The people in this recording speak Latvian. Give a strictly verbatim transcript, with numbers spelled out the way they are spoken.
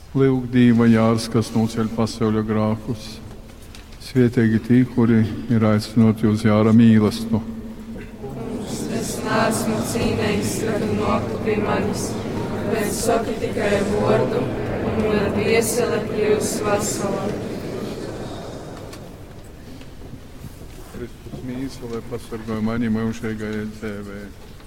Lūgdīva Jārs, kas noceļ pasaules grākus. Svētīgi tie, kuri ir aicināti uz Jāra mīlestību. Es neesmu cīnījis, kad nokļuvu pie manis, bet saki tikai vārdu, un mana dvēsele kļūs vesela. Kristus mīlestība pasargāja mani mūžīgajai dzīvei.